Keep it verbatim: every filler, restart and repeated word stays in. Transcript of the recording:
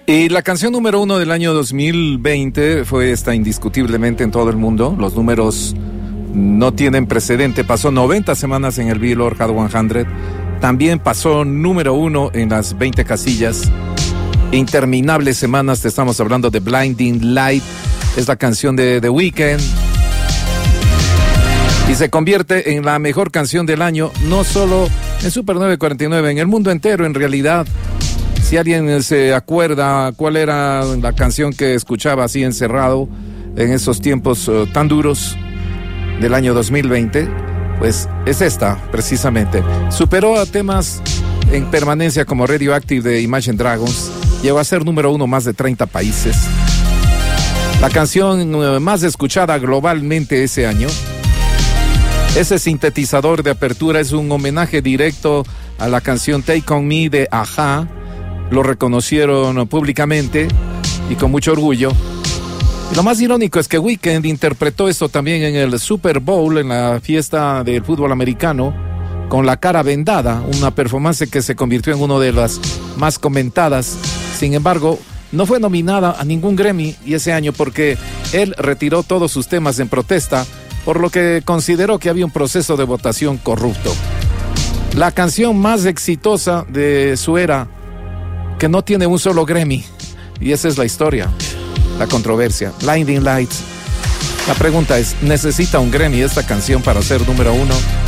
Y la canción número uno del año dos mil veinte fue esta indiscutiblemente en todo el mundo. Los números no tienen precedente. Pasó noventa semanas en el Billboard Hot cien. También pasó número uno en las veinte casillas. Interminables semanas. Te estamos hablando de Blinding Light. Es la canción de The Weeknd. Y se convierte en la mejor canción del año, no solo en Super nueve cuarenta y nueve, en el mundo entero en realidad. Si alguien se acuerda cuál era la canción que escuchaba así encerrado en esos tiempos uh, tan duros del año dos mil veinte, pues es esta, precisamente. Superó a temas en permanencia como Radioactive de Imagine Dragons, llegó a ser número uno en más de treinta países. La canción uh, más escuchada globalmente ese año. Ese sintetizador de apertura es un homenaje directo a la canción Take On Me de A-ha. Lo reconocieron públicamente y con mucho orgullo. Y lo más irónico es que Weeknd interpretó esto también en el Super Bowl, en la fiesta del fútbol americano, con la cara vendada, una performance que se convirtió en una de las más comentadas. Sin embargo, no fue nominada a ningún Grammy y ese año porque él retiró todos sus temas en protesta, por lo que consideró que había un proceso de votación corrupto. La canción más exitosa de su era, que no tiene un solo Grammy, y esa es la historia, la controversia. Blinding Lights. La pregunta es, ¿necesita un Grammy esta canción para ser número uno?